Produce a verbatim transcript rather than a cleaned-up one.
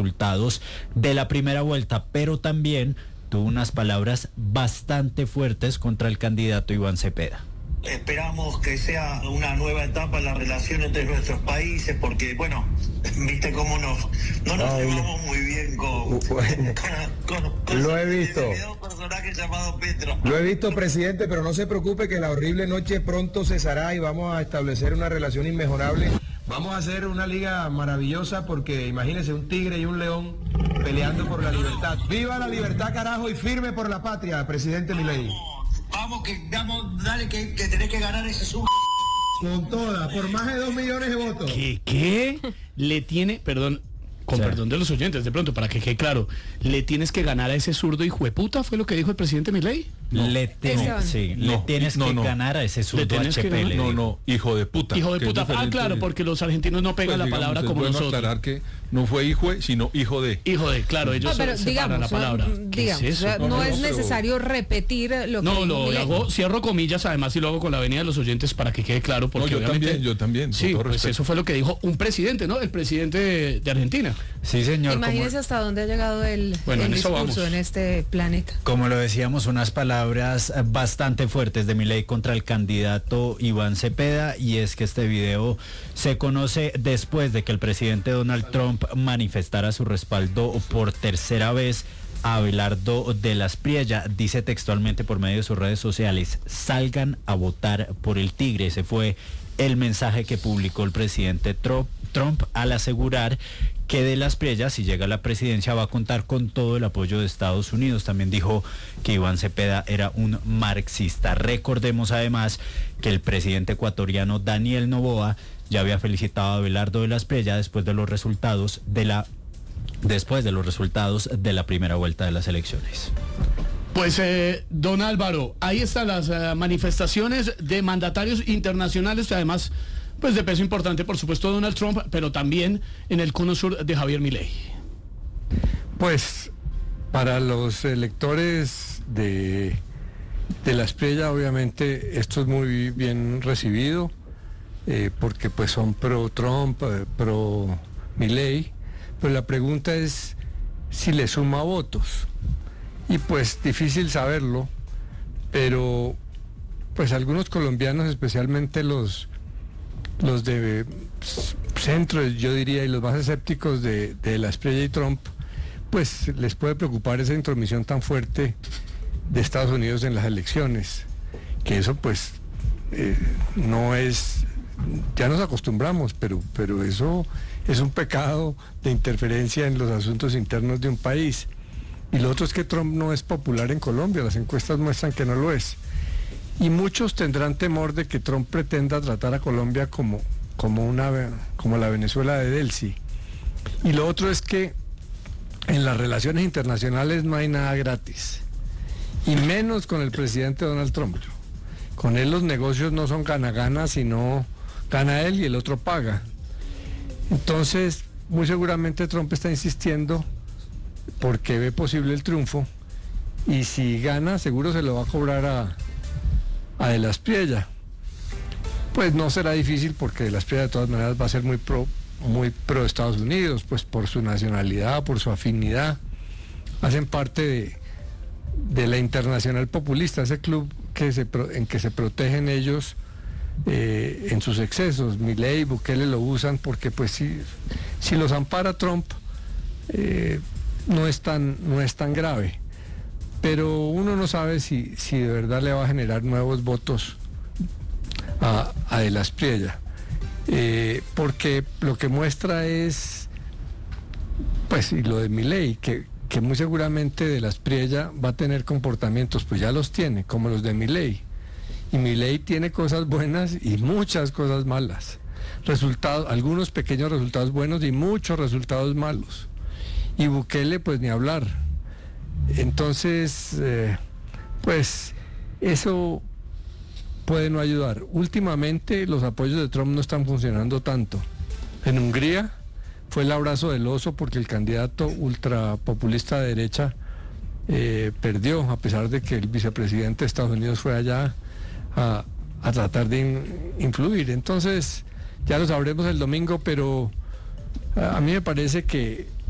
resultados de la primera vuelta, pero también tuvo unas palabras bastante fuertes contra el candidato Iván Cepeda. Esperamos que sea una nueva etapa en la relación entre nuestros países, porque, bueno, viste cómo nos, no nos Ay, llevamos muy bien con... bueno, con, con, con lo he visto. un personaje llamado Petro. Lo he visto, presidente, pero no se preocupe que la horrible noche pronto cesará y vamos a establecer una relación inmejorable. Vamos a hacer una liga maravillosa porque imagínense un tigre y un león peleando por la libertad. ¡Viva la libertad, carajo! Y firme por la patria, presidente Milei. Vamos, que vamos, dale, que, que tenés que ganar ese sub. Con toda, por más de dos millones de votos. ¿Qué? ¿Qué? Le tiene, perdón, con Sí. perdón de los oyentes, de pronto, para que quede claro, le tienes que ganar a ese zurdo hijueputa, ¿fue lo que dijo el presidente Milei? No. Le, tiene, Esteban. sí, No, le tienes no, que no. ganar a ese zurdo tienes que H P. ganar. le No, digo. no, hijo de puta. Hijo de que es puta. Ah, diferente. claro, porque los argentinos no pegan Pues, la digamos, palabra es como bueno nosotros. aclarar que no fue hijo de, sino hijo de. Hijo de, claro, ellos No, pero se separan digamos, la palabra. mm, ¿Qué digamos, es eso? o sea, no, No, no, es pero- necesario repetir lo que No, dijo lo Milei. hago, cierro comillas, además, y lo hago con la avenida de los oyentes para que quede claro, porque No, yo obviamente... también, yo también, con Sí, todo pues respeto. eso fue lo que dijo un presidente, ¿no? El presidente de, de Argentina. Sí, señor. como- Imagínese hasta dónde ha llegado el, Bueno, el en eso discurso vamos. en este planeta. Como lo decíamos, unas palabras bastante fuertes de Milei contra el candidato Iván Cepeda, y es que este video se conoce después de que el presidente Donald Trump manifestara su respaldo por tercera vez a Abelardo de la Espriella. Dice textualmente por medio de sus redes sociales: salgan a votar por el tigre. Ese fue el mensaje que publicó el presidente Trump, Trump al asegurar que de la Espriella, si llega a la presidencia, va a contar con todo el apoyo de Estados Unidos. También dijo que Iván Cepeda era un marxista. Recordemos además que el presidente ecuatoriano Daniel Noboa ya había felicitado a Abelardo de la Espriella después de los resultados de la después de los resultados de la primera vuelta de las elecciones. Pues, eh, don Álvaro, ahí están las eh, manifestaciones de mandatarios internacionales, además, pues de peso importante, por supuesto, Donald Trump, pero también en el cono sur de Javier Milei. Pues para los electores de, de la Espriella, obviamente esto es muy bien recibido, eh, porque pues son pro Trump, eh, pro Milei, pero la pregunta es si le suma votos. Y pues difícil saberlo, pero pues algunos colombianos, especialmente los, los de centro, yo diría, y los más escépticos de, de la Espriella y Trump, pues les puede preocupar esa intromisión tan fuerte de Estados Unidos en las elecciones, que eso pues eh, no es, ya nos acostumbramos, pero, pero eso es un pecado de interferencia en los asuntos internos de un país. Y lo otro es que Trump no es popular en Colombia, las encuestas muestran que no lo es. Y muchos tendrán temor de que Trump pretenda tratar a Colombia como, como, una, como la Venezuela de Delcy. Y lo otro es que en las relaciones internacionales no hay nada gratis. Y menos con el presidente Donald Trump. Con él los negocios no son gana-gana, sino gana él y el otro paga. Entonces, muy seguramente Trump está insistiendo porque ve posible el triunfo, y si gana seguro se lo va a cobrar a, a De la Espriella. Pues no será difícil, porque De la Espriella de todas maneras va a ser muy pro, muy pro Estados Unidos, pues por su nacionalidad, por su afinidad. Hacen parte de, de la Internacional Populista, ese club que se, en que se protegen ellos eh, en sus excesos. Milei y Bukele lo usan porque pues si, si los ampara Trump, eh, no es tan, no es tan grave, pero uno no sabe si, si de verdad le va a generar nuevos votos a, a De la Espriella, eh, porque lo que muestra es, pues, y lo de Milei, que, que muy seguramente De la Espriella va a tener comportamientos, pues ya los tiene, como los de Milei, y Milei tiene cosas buenas y muchas cosas malas, resultados, algunos pequeños resultados buenos y muchos resultados malos. Y Bukele, pues ni hablar. Entonces, eh, pues eso puede no ayudar. Últimamente los apoyos de Trump no están funcionando tanto. En Hungría fue el abrazo del oso porque el candidato ultrapopulista de derecha eh, perdió, a pesar de que el vicepresidente de Estados Unidos fue allá a, a tratar de in, influir. Entonces, ya lo sabremos el domingo, pero a, a mí me parece que